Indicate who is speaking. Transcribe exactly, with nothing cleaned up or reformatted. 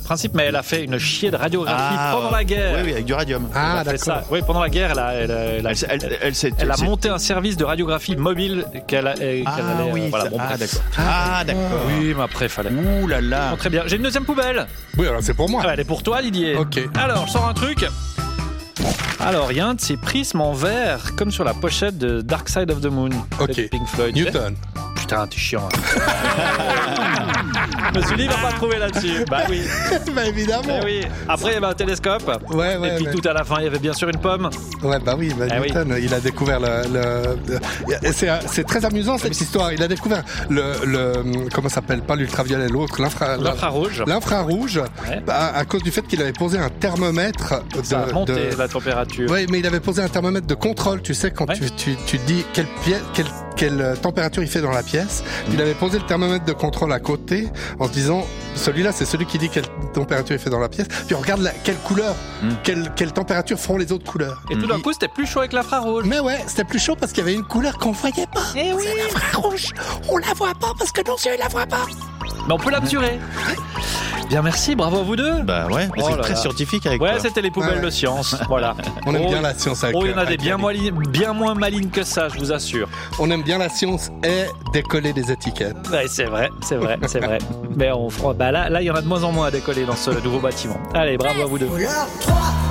Speaker 1: principe, mais elle a fait une chier de radiographie
Speaker 2: Ah,
Speaker 1: pendant la guerre.
Speaker 2: Oui, oui, avec du radium.
Speaker 1: Elle
Speaker 3: Ah,
Speaker 1: a fait
Speaker 3: d'accord.
Speaker 1: ça. Oui, pendant la guerre, elle a, elle a, elle a,
Speaker 2: Elle, elle, elle, elle, s'est-
Speaker 1: elle a
Speaker 2: s'est-
Speaker 1: monté un service de radiographie mobile qu'elle, a, qu'elle
Speaker 2: Ah
Speaker 1: allait.
Speaker 2: oui,
Speaker 1: euh, voilà,
Speaker 2: ça-
Speaker 1: bon,
Speaker 2: ah
Speaker 1: bref.
Speaker 2: d'accord. Ah d'accord.
Speaker 1: Oui, mais après, fallait.
Speaker 2: Ouh là là.
Speaker 1: Bon, très bien. J'ai une deuxième poubelle.
Speaker 3: Oui, alors c'est pour moi.
Speaker 1: Ah, elle est pour toi, Didier.
Speaker 3: Ok.
Speaker 1: Alors, je sors un truc. Alors, il y a un de ces prismes en verre, comme sur la pochette de Dark Side of the Moon.
Speaker 3: Ok.
Speaker 1: de Pink Floyd.
Speaker 3: Newton.
Speaker 1: Putain, t'es chiant. Je me suis dit, il va pas trouver là-dessus. Bah oui.
Speaker 3: bah évidemment.
Speaker 1: Eh oui. Après, il y avait un télescope.
Speaker 3: Ouais, ouais,
Speaker 1: Et puis
Speaker 3: ouais.
Speaker 1: tout à la fin, il y avait bien sûr une pomme.
Speaker 3: Ouais, bah oui, bah,
Speaker 1: Ah
Speaker 3: Newton, il a découvert le. le- et c'est, c'est très amusant cette histoire. Il a découvert le. le comment ça s'appelle? Pas l'ultraviolet, l'autre, l'infra,
Speaker 1: L'infrarouge.
Speaker 3: l'infrarouge,
Speaker 1: Ouais.
Speaker 3: à, à cause du fait qu'il avait posé un thermomètre de.
Speaker 1: Ça a monté
Speaker 3: de-
Speaker 1: la température.
Speaker 3: Oui, mais il avait posé un thermomètre de contrôle, tu sais, quand
Speaker 1: Ouais.
Speaker 3: tu, tu, tu dis quelle, pièce, quelle, quelle température il fait dans la pièce. Il avait posé le thermomètre de contrôle à côté en se disant, celui-là, c'est celui qui dit quelle température il fait dans la pièce. Puis on regarde la, quelle couleur,
Speaker 2: Mm.
Speaker 3: quelle, quelle température feront les autres couleurs.
Speaker 1: Et tout d'un
Speaker 3: Il-
Speaker 1: coup, c'était plus chaud avec l'infrarouge.
Speaker 3: Mais ouais, c'était plus chaud parce qu'il y avait une couleur qu'on voyait pas.
Speaker 1: Eh oui.
Speaker 3: C'est l'infrarouge. On la voit pas parce que nos yeux, ils la voient pas.
Speaker 1: Mais on peut la mesurer. Bien, merci. Bravo à vous deux.
Speaker 2: Bah ouais,
Speaker 1: Oh
Speaker 2: c'est
Speaker 1: là
Speaker 2: très
Speaker 1: là.
Speaker 2: scientifique avec
Speaker 1: Ouais,
Speaker 2: toi.
Speaker 1: c'était les poubelles
Speaker 3: Ouais, ouais.
Speaker 1: de science. Voilà.
Speaker 3: On aime
Speaker 1: Oh,
Speaker 3: bien la science avec
Speaker 1: Oh, il y en a
Speaker 3: avec
Speaker 1: des bien,
Speaker 3: Ali.
Speaker 1: moins, bien moins malines que ça, je vous assure.
Speaker 3: On aime bien la science et décoller des étiquettes.
Speaker 1: Ouais, c'est vrai, c'est vrai, c'est vrai. Mais on fera, bah là, là, il y en a de moins en moins à décoller dans ce nouveau bâtiment. Allez, bravo à vous deux.
Speaker 4: Couleur trois.